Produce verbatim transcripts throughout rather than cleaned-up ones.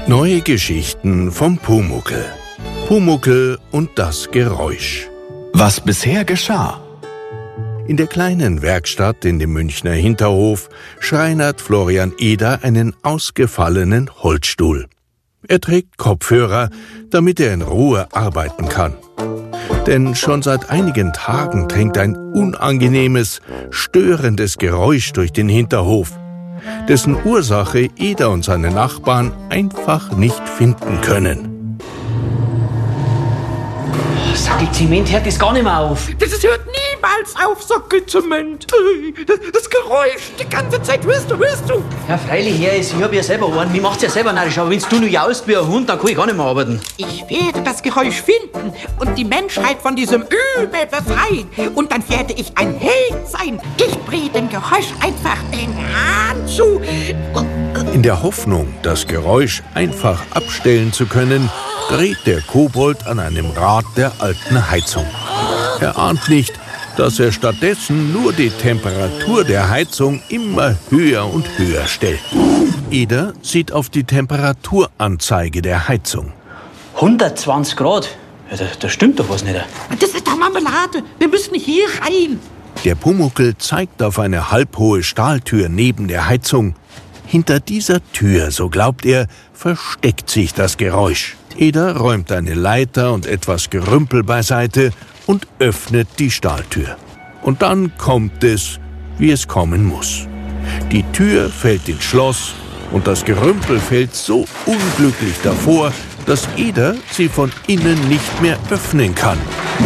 Neue Geschichten vom Pumuckl. Pumuckl und das Geräusch. Was bisher geschah. In der kleinen Werkstatt in dem Münchner Hinterhof schreinert Florian Eder einen ausgefallenen Holzstuhl. Er trägt Kopfhörer, damit er in Ruhe arbeiten kann. Denn schon seit einigen Tagen dringt ein unangenehmes, störendes Geräusch durch den Hinterhof, dessen Ursache Eder und seine Nachbarn einfach nicht finden können. Sackelzement hört das gar nicht mehr auf. Das hört niemals auf, Sackelzement. Das, das Geräusch, die ganze Zeit, hörst du, hörst du? Ja, freilich, Herr, ich hab ja selber einen. Mir macht's ja selber narrisch, aber wenn du nur jaust wie ein Hund, dann kann ich gar nicht mehr arbeiten. Ich werde das Geräusch finden und die Menschheit von diesem Übel befreien. Und dann werde ich ein Held sein. Ich bringe dem Geräusch einfach den Hahn zu. In der Hoffnung, das Geräusch einfach abstellen zu können, dreht der Kobold an einem Rad der alten Heizung. Er ahnt nicht, dass er stattdessen nur die Temperatur der Heizung immer höher und höher stellt. Eder sieht auf die Temperaturanzeige der Heizung. hundertzwanzig Grad? Ja, da, da stimmt doch was nicht. Das ist doch Marmelade. Wir müssen hier rein. Der Pumuckl zeigt auf eine halbhohe Stahltür neben der Heizung. Hinter dieser Tür, so glaubt er, versteckt sich das Geräusch. Eder räumt eine Leiter und etwas Gerümpel beiseite und öffnet die Stahltür. Und dann kommt es, wie es kommen muss. Die Tür fällt ins Schloss und das Gerümpel fällt so unglücklich davor, dass Eder sie von innen nicht mehr öffnen kann.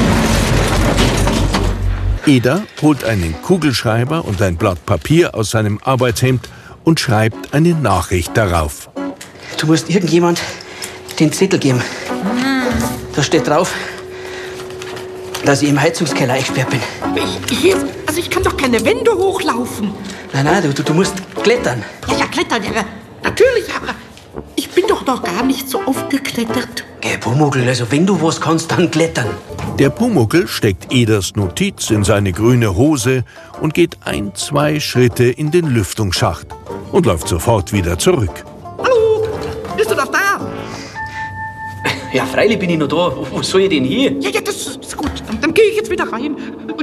Eder holt einen Kugelschreiber und ein Blatt Papier aus seinem Arbeitshemd und schreibt eine Nachricht darauf. Du musst irgendjemand den Zettel geben. Da steht drauf, dass ich im Heizungskeller eingesperrt bin. Ich, ich, also ich kann doch keine Wände hochlaufen. Nein, nein, du, du musst klettern. Ja, ja, klettern, ja, natürlich, aber ich bin doch noch gar nicht so oft geklettert. Geh, Pumuckl, also wenn du was kannst, dann klettern. Der Pumuckl steckt Eders Notiz in seine grüne Hose und geht ein, zwei Schritte in den Lüftungsschacht und läuft sofort wieder zurück. Hallo, bist du noch da? Ja, freilich bin ich noch da. Wo soll ich denn hier? Ja, ja, das ist gut. Dann, dann gehe ich jetzt wieder rein.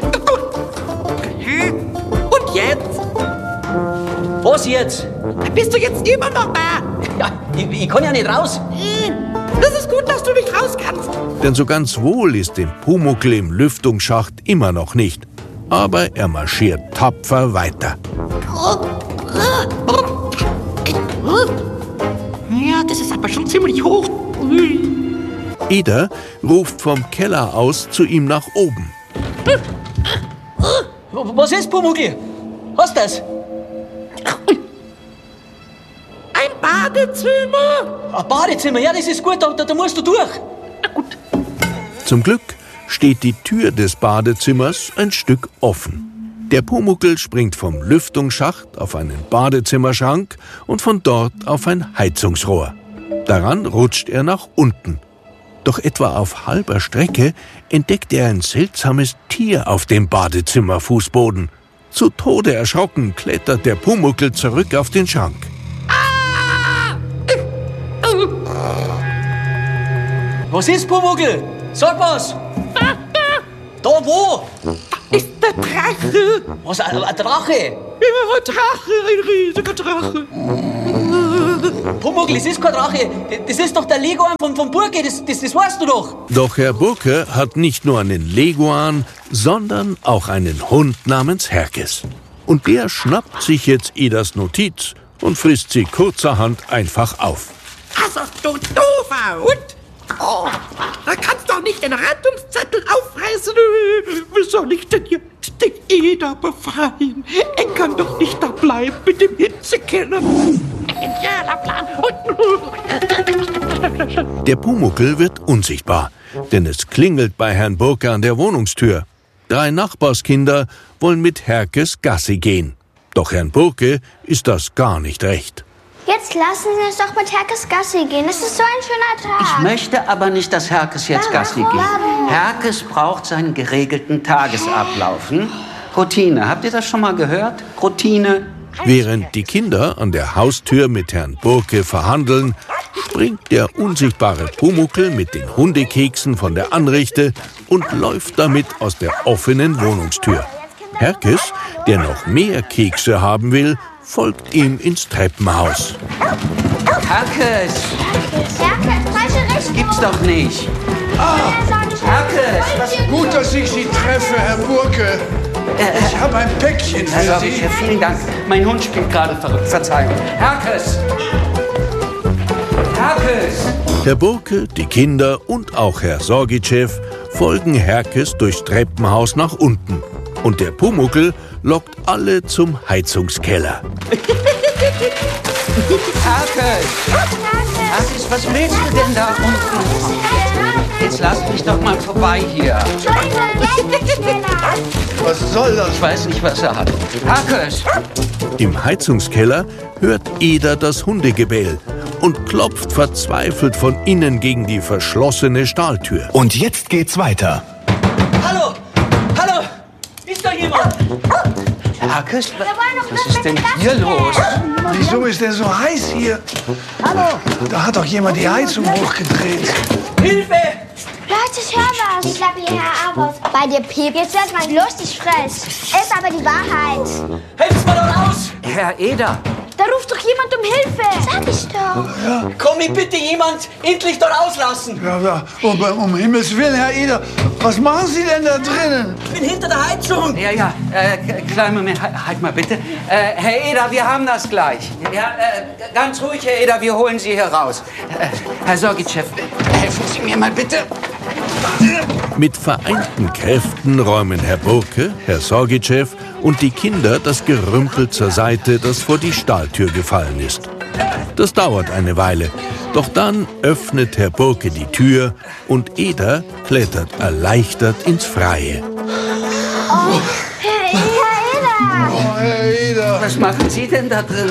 Okay. Und jetzt? Was jetzt? Bist du jetzt immer noch da? Ja, ich, ich kann ja nicht raus. Das ist gut, dass du nicht raus kannst. Denn so ganz wohl ist dem Pumuckl im Lüftungsschacht immer noch nicht. Aber er marschiert tapfer weiter. Ja, das ist aber schon ziemlich hoch. Eder ruft vom Keller aus zu ihm nach oben. Was ist, Pumuckl? Was ist das? Ein Badezimmer. Ein Badezimmer, ja, das ist gut, da, da musst du durch. Na gut. Zum Glück steht die Tür des Badezimmers ein Stück offen. Der Pumuckl springt vom Lüftungsschacht auf einen Badezimmerschrank und von dort auf ein Heizungsrohr. Daran rutscht er nach unten. Doch etwa auf halber Strecke entdeckt er ein seltsames Tier auf dem Badezimmerfußboden. Zu Tode erschrocken klettert der Pumuckl zurück auf den Schrank. Was ist, Pumuckl? Sag was! Da, da. Da wo? Ist der Drache. Was, ein, ein Drache? Ja, ein Drache, ein riesiger Drache. Pumuckl, das ist kein Drache. Das ist doch der Leguan von, von Burke, das, das, das weißt du doch. Doch Herr Burke hat nicht nur einen Leguan, sondern auch einen Hund namens Herkes. Und der schnappt sich jetzt Eders Notiz und frisst sie kurzerhand einfach auf. Also, du doofer Hund. Oh, da kannst du doch nicht den Rettungszettel aufreißen. Wie soll ich denn jetzt den Eder befreien? Er kann doch nicht da bleiben mit dem Hitzekeller. Genialer Plan. Der Pumuckl wird unsichtbar, denn es klingelt bei Herrn Burke an der Wohnungstür. Drei Nachbarskinder wollen mit Herkes Gassi gehen. Doch Herrn Burke ist das gar nicht recht. Jetzt lassen Sie uns doch mit Herkes Gassi gehen. Es ist so ein schöner Tag. Ich möchte aber nicht, dass Herkes jetzt Gassi geht. Herkes braucht seinen geregelten Tagesablauf. Hm? Routine. Habt ihr das schon mal gehört? Routine. Während die Kinder an der Haustür mit Herrn Burke verhandeln, springt der unsichtbare Pumuckl mit den Hundekeksen von der Anrichte und läuft damit aus der offenen Wohnungstür. Herkes, der noch mehr Kekse haben will, folgt ihm ins Treppenhaus. Herkes! Herkes, falsche Richtung. Gibt's doch nicht. Ah, Herkes! was Gut, dass ich Sie treffe, Herr Burke. Ich habe ein Päckchen für Herr Sie. Sorge-Chef, vielen Dank. Mein Hund spielt gerade verrückt. Verzeihung. Herkes! Herkes! Herr Burke, die Kinder und auch Herr Sorge-Chef folgen Herkes durchs Treppenhaus nach unten. Und der Pumuckl lockt alle zum Heizungskeller. Herkes! Herkes, was willst du denn da unten? Jetzt lass mich doch mal vorbei hier. Was soll das? Ich weiß nicht, was er hat. Herkes! Im Heizungskeller hört Eder das Hundegebell und klopft verzweifelt von innen gegen die verschlossene Stahltür. Und jetzt geht's weiter. Hallo! Hallo! Ist da jemand? Herkes, was ist denn hier los? Wieso ist der so heiß hier? Hallo! Da hat doch jemand die Heizung hochgedreht. Hilfe! Leute, ich hör was. Ich glaub, ihr Herr Abos. Bei dir, Piep. Jetzt werd mal lustig frech. Ist aber die Wahrheit. Helft mal doch aus! Herr Eder, Da ruft doch jemand um Hilfe. Sag ich doch. Komm mich bitte jemand endlich dort auslassen! Ja, ja, um, um Himmels Willen, Herr Eder, was machen Sie denn da drinnen? Ich bin hinter der Heizung! ja, ja, äh, kleinen Moment, halt, halt mal bitte. Äh, Herr Eder, wir haben das gleich. Ja, äh, ganz ruhig, Herr Eder, wir holen Sie hier raus. Äh, Herr Sorge-Chef, helfen Sie mir mal bitte. Mit vereinten Kräften räumen Herr Burke, Herr Sorge-Chef und die Kinder das Gerümpel zur Seite, das vor die Stahltür gefallen ist. Das dauert eine Weile, doch dann öffnet Herr Burke die Tür und Eder klettert erleichtert ins Freie. Herr Eder. Oh, Herr Eder. Was machen Sie denn da drin?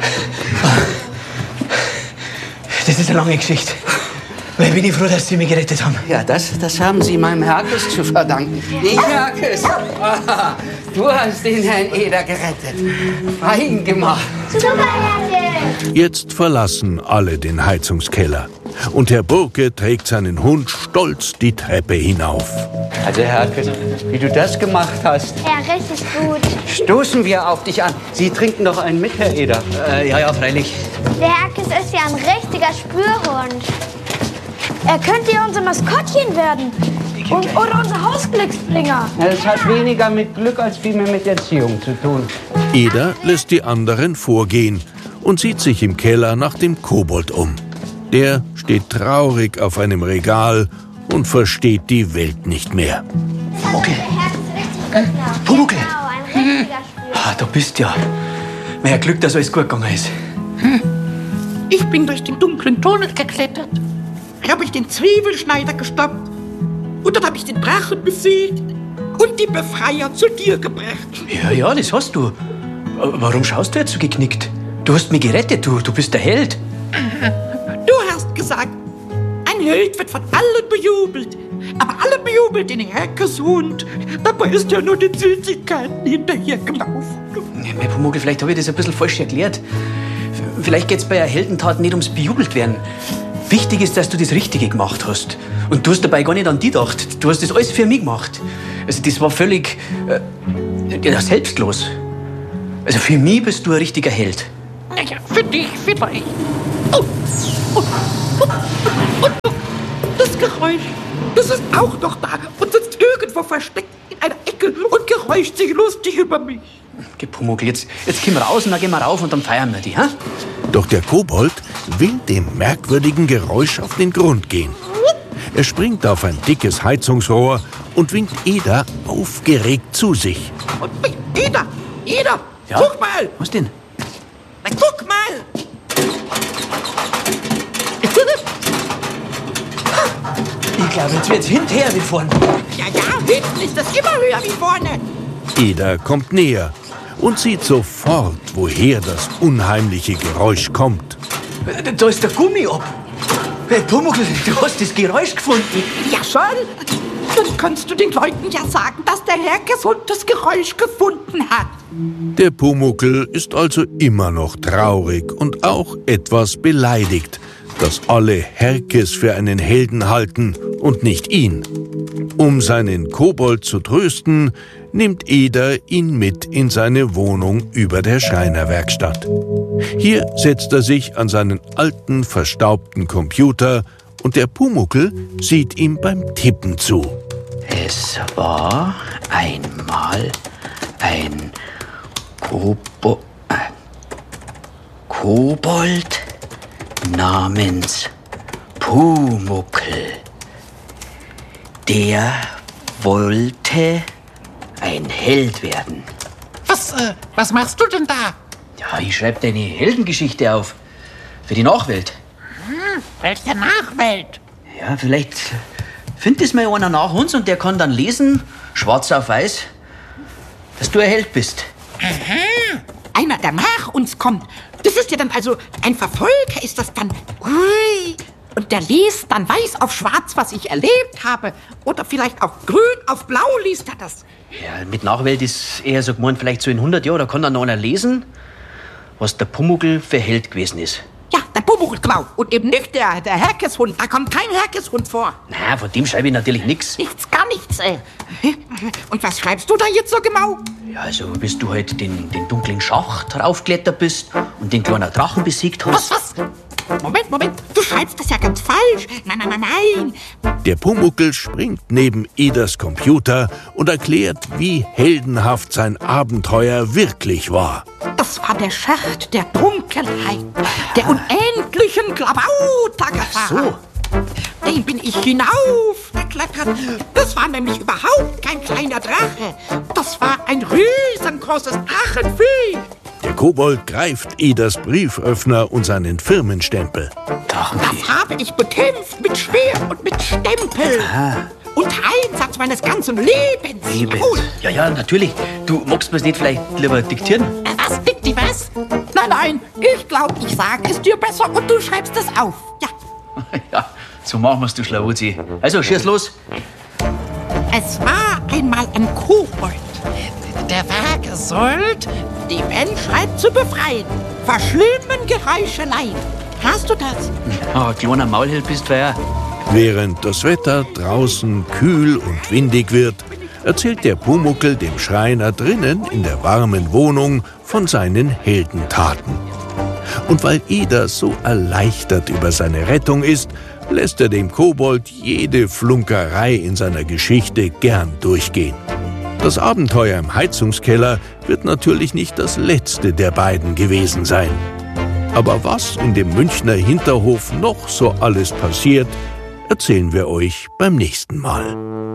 Das ist eine lange Geschichte. Aber ich bin ich froh, dass Sie mich gerettet haben. Ja, das, das haben Sie meinem Herkes zu verdanken. Ich, Herkes, ah, du hast den Herrn Eder gerettet. Fein gemacht. Super, Herrchen. Jetzt verlassen alle den Heizungskeller. Und Herr Burke trägt seinen Hund stolz die Treppe hinauf. Also, Herkes, wie du das gemacht hast, Ja, richtig gut. stoßen wir auf dich an. Sie trinken doch einen mit, Herr Eder. Äh, ja, ja, freilich. Der Herkes ist ja ein richtiger Spürhund. Er könnte ja unser Maskottchen werden. Und, oder unser Hausglücksbringer. Es hat weniger mit Glück als vielmehr mit Erziehung zu tun. Eder lässt die anderen vorgehen und sieht sich im Keller nach dem Kobold um. Der steht traurig auf einem Regal und versteht die Welt nicht mehr. Okay. Der Herkes ist richtig gut. Pumuckl. Genau, ein richtiger Spürhund. Ah, du bist ja. Mehr Glück, dass alles gut gegangen ist. Ich bin durch den dunklen Tunnel geklettert. Da habe ich den Zwiebelschneider gestoppt. Und dann habe ich den Drachen besiegt und die Befreier zu dir gebracht. Ja, ja, das hast du. Aber warum schaust du jetzt so geknickt? Du hast mich gerettet, du, du bist der Held. Du hast gesagt, ein Held wird von allen bejubelt. Aber alle bejubeln den Herkeshund. Dabei ist er nur den Süßigkeiten hinterhergelaufen. Ja, mein Pumuckl, vielleicht habe ich das ein bisschen falsch erklärt. V- Vielleicht geht es bei einer Heldentat nicht ums bejubelt werden. Wichtig ist, dass du das Richtige gemacht hast. Und du hast dabei gar nicht an die gedacht. Du hast das alles für mich gemacht. Also das war völlig äh, ja, selbstlos. Also für mich bist du ein richtiger Held. Naja, für dich vielleicht. Oh, oh, oh, oh, oh. Das Geräusch, das ist auch noch da und sitzt irgendwo versteckt in einer Ecke und geräuscht sich lustig über mich. Geh, Pumuckl, jetzt, jetzt gehen wir raus und dann gehen wir rauf und dann feiern wir die, ha? Doch der Kobold will dem merkwürdigen Geräusch auf den Grund gehen. Er springt auf ein dickes Heizungsrohr und winkt Eder aufgeregt zu sich. Und Eder, Eder, Ja? guck mal, Was denn? na, guck mal. Ich glaube, jetzt wird's hinterher wie vorne. Ja, ja, hinten ist das immer höher wie vorne. Eder kommt näher und sieht sofort, woher das unheimliche Geräusch kommt. Da ist der Gummi ab. Hey, Pumuckl, du hast das Geräusch gefunden. Ja, schon. Dann kannst du den Leuten ja sagen, dass der Herkeshund das Geräusch gefunden hat. Der Pumuckl ist also immer noch traurig und auch etwas beleidigt, dass alle Herkes für einen Helden halten und nicht ihn. Um seinen Kobold zu trösten, nimmt Eder ihn mit in seine Wohnung über der Schreinerwerkstatt. Hier setzt er sich an seinen alten, verstaubten Computer und der Pumuckl sieht ihm beim Tippen zu. Es war einmal ein Kobo äh, Kobold namens Pumuckl. Der wollte ein Held werden. Was, äh, was machst du denn da? Ja, ich schreibe deine Heldengeschichte auf. Für die Nachwelt. Hm, welche Nachwelt? Ja, vielleicht findet es mal einer nach uns und der kann dann lesen, schwarz auf weiß, dass du ein Held bist. Aha, einer, der nach uns kommt. Das ist ja dann also ein Verfolger, ist das dann? Ui. Und der liest dann weiß auf schwarz, was ich erlebt habe. Oder vielleicht auf grün auf blau liest er das. Ja, mit Nachwelt ist eher so gemeint, vielleicht so in hundert Jahren, da kann dann noch einer lesen, was der Pumuckl für Held gewesen ist. Ja, der Pumuckl, genau. Und eben nicht der, der Herkeshund. Da kommt kein Herkeshund vor. Na, von dem schreibe ich natürlich nichts. Nichts, gar nichts, ey. Und was schreibst du da jetzt so genau? Ja, also bis du halt den, den dunklen Schacht raufgeklettert bist und den kleinen Drachen besiegt hast. Was, was? Moment, Moment, du schreibst das ja ganz falsch. Nein, nein, nein, nein. Der Pumuckl springt neben Eders Computer und erklärt, wie heldenhaft sein Abenteuer wirklich war. Das war der Schacht der Dunkelheit, der unendlichen Klabautergefahr. So. Den bin ich hinaufgeklettert. Das war nämlich überhaupt kein kleiner Drache. Das war ein riesengroßes Drachenvieh. Der Kobold greift Eders Brieföffner und seinen Firmenstempel. Drachenvieh. Das habe ich bekämpft mit Schwert und mit Stempel. Aha. Unter Einsatz meines ganzen Lebens. Lebens. Jawohl. Ja, ja, natürlich. Du magst mir's nicht vielleicht lieber diktieren? Äh, Was, Dikti, was? Nein, nein, ich glaube, ich sage es dir besser und du schreibst es auf. Ja. Ja, so machen wir's, du Schlawuzi. Also, schieß los. Es war einmal ein Kobold, der war gesollt, die Menschheit zu befreien. Vor schlimmen Geräuscheleien. Hast du das? Ah, kleiner Maulheld bist du ja. Während das Wetter draußen kühl und windig wird, erzählt der Pumuckl dem Schreiner drinnen in der warmen Wohnung von seinen Heldentaten. Und weil Eder so erleichtert über seine Rettung ist, lässt er dem Kobold jede Flunkerei in seiner Geschichte gern durchgehen. Das Abenteuer im Heizungskeller wird natürlich nicht das letzte der beiden gewesen sein. Aber was in dem Münchner Hinterhof noch so alles passiert, erzählen wir euch beim nächsten Mal.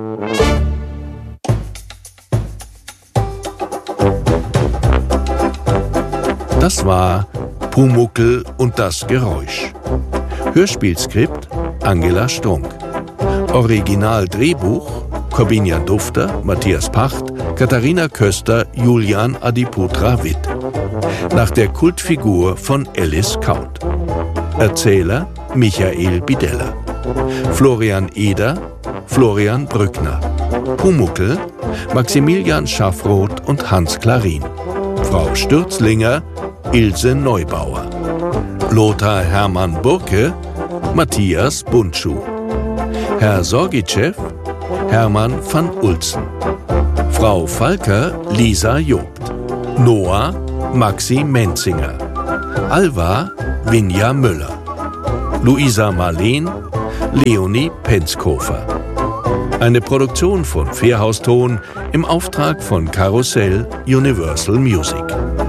Das war Pumuckl und das Geräusch. Hörspielskript Angela Strunk. Originaldrehbuch Corbinian Dufter, Matthias Pacht, Katharina Köster, Julian Adiputra Witt. Nach der Kultfigur von Alice Kaut. Erzähler Michael Bidella. Florian Eder, Florian Brückner. Pumuckl, Maximilian Schaffroth und Hans Klarin. Frau Stürzlinger, Ilse Neubauer. Lothar Hermann Burke, Matthias Bundschuh. Herr Sorgitschew, Hermann van Ulzen. Frau Falker, Lisa Jobt. Noah, Maxi Menzinger. Alva, Vinja Müller. Luisa Marleen, Leonie Penzkofer. Eine Produktion von Fairhaus Ton im Auftrag von Karussell Universal Music.